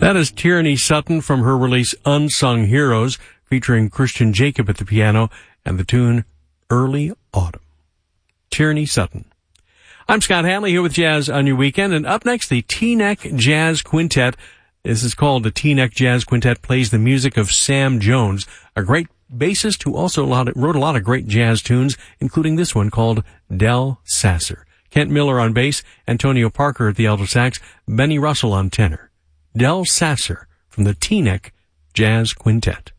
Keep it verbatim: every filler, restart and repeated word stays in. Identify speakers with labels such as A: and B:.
A: That is Tierney Sutton from her release Unsung Heroes, featuring Christian Jacob at the piano and the tune Early Autumn. Tierney Sutton. I'm Scott Hanley here with Jazz on Your Weekend, and up next, the Teaneck Jazz Quintet. This is called the Teaneck Jazz Quintet, plays the music of Sam Jones, a great bassist who also wrote a lot of great jazz tunes, including this one called Del Sasser. Kent Miller on bass, Antonio Parker at the alto sax, Benny Russell on tenor. Del Sasser from the Teaneck Jazz Quintet.